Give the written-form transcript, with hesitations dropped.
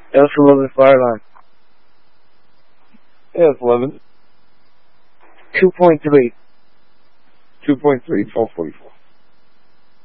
That's 11 fire line. Yeah, it's 11. 2.3. 2.3, 1244.